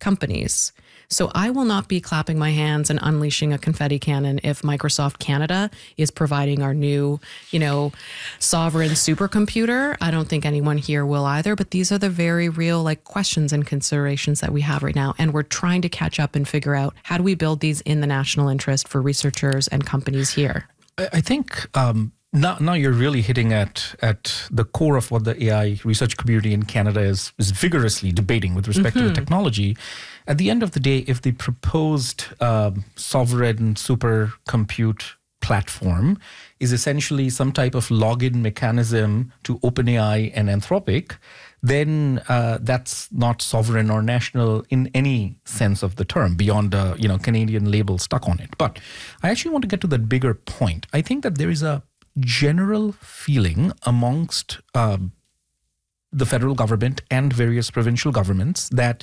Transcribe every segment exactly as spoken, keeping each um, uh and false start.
companies. So I will not be clapping my hands and unleashing a confetti cannon if Microsoft Canada is providing our new, you know, sovereign supercomputer. I don't think anyone here will either, but these are the very real like questions and considerations that we have right now. And we're trying to catch up and figure out how do we build these in the national interest for researchers and companies here. I, I think um, now, now you're really hitting at at the core of what the A I research community in Canada is, is vigorously debating with respect mm-hmm. to the technology. At the end of the day, if the proposed um, sovereign supercompute platform is essentially some type of login mechanism to OpenAI and Anthropic, then uh, that's not sovereign or national in any sense of the term, beyond a you know Canadian label stuck on it. But I actually want to get to that bigger point. I think that there is a general feeling amongst uh, the federal government and various provincial governments that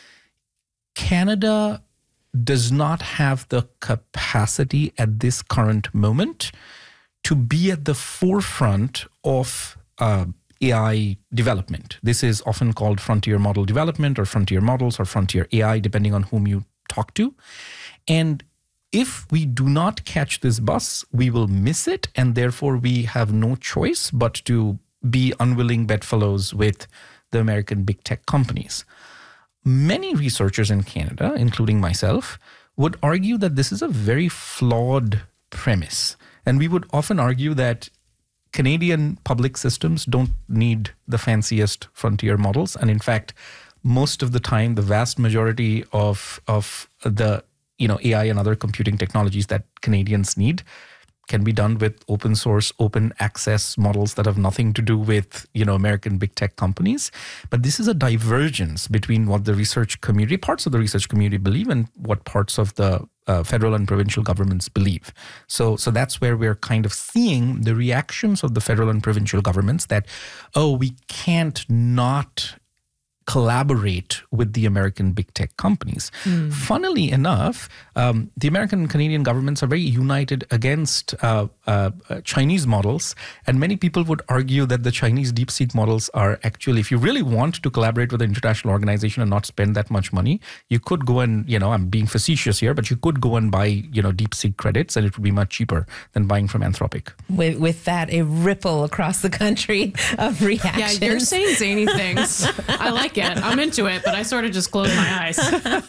Canada does not have the capacity at this current moment to be at the forefront of uh, A I development. This is often called frontier model development or frontier models or frontier A I, depending on whom you talk to. And if we do not catch this bus, we will miss it. And therefore, we have no choice but to be unwilling bedfellows with the American big tech companies. Many researchers in Canada, including myself, would argue that this is a very flawed premise. And we would often argue that Canadian public systems don't need the fanciest frontier models. And in fact, most of the time, the vast majority of, of the you know, A I and other computing technologies that Canadians need can be done with open source, open access models that have nothing to do with, you know, American big tech companies. But this is a divergence between what the research community, parts of the research community believe and what parts of the uh, federal and provincial governments believe. So, so that's where we're kind of seeing the reactions of the federal and provincial governments that, oh, we can't not collaborate with the American big tech companies. Mm. Funnily enough, um, the American and Canadian governments are very united against uh, uh, uh, Chinese models. And many people would argue that the Chinese DeepSeek models are actually, if you really want to collaborate with an international organization and not spend that much money, you could go and, you know, I'm being facetious here, but you could go and buy, you know, DeepSeek credits and it would be much cheaper than buying from Anthropic. With, with that, a ripple across the country of reactions. Yeah, you're saying zany things. I like it. I'm into it, but I sort of just close my eyes.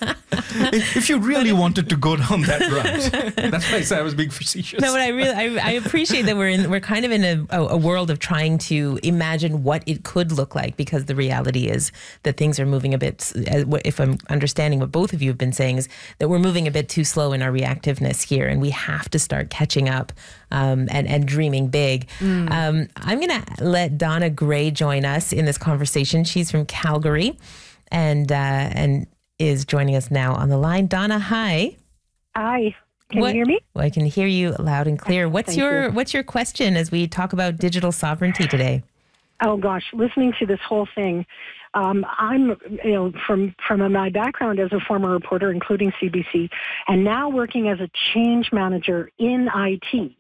If you really wanted to go down that route, that's why I said I was being facetious. No, but I really, I, I appreciate that we're in, we're kind of in a, a world of trying to imagine what it could look like, because the reality is that things are moving a bit. If I'm understanding what both of you have been saying, is that we're moving a bit too slow in our reactiveness here, and we have to start catching up um, and and dreaming big. Mm. Um, I'm going to let Donna Gray join us in this conversation. She's from Calgary, and uh, and is joining us now on the line. Donna, hi. Hi. Can what, you hear me? Well, I can hear you loud and clear. What's Thank your you. What's your question as we talk about digital sovereignty today? Oh gosh, listening to this whole thing, um, I'm you know from from my background as a former reporter, including C B C, and now working as a change manager in I T.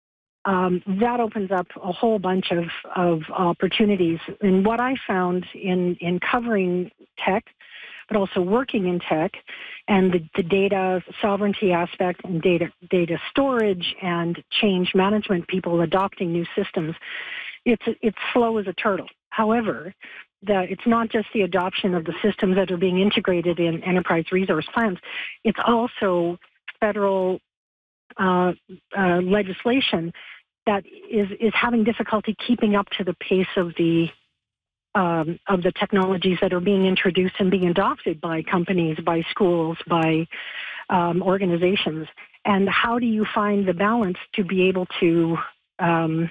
Um, that opens up a whole bunch of, of opportunities. And what I found in, in covering tech, but also working in tech, and the, the data sovereignty aspect and data data storage and change management, people adopting new systems, it's it's slow as a turtle. However, the, it's not just the adoption of the systems that are being integrated in enterprise resource plans. It's also federal uh, uh, legislation that is, is having difficulty keeping up to the pace of the um, of the technologies that are being introduced and being adopted by companies, by schools, by um, organizations. And how do you find the balance to be able to, um,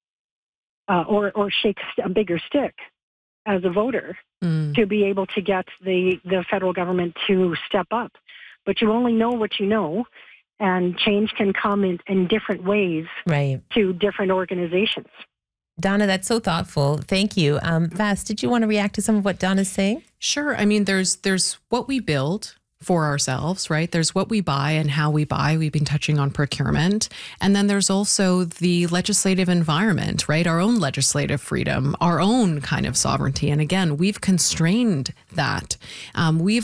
uh, or or shake a bigger stick as a voter mm. to be able to get the, the federal government to step up? But you only know what you know. And change can come in, in different ways right. to different organizations. Donna, that's so thoughtful. Thank you. Um, Vas, did you want to react to some of what Donna's saying? Sure. I mean, there's there's what we build for ourselves, right? There's what we buy and how we buy. We've been touching on procurement. And then there's also the legislative environment, right? Our own legislative freedom, our own kind of sovereignty. And again, we've constrained that. Um, we've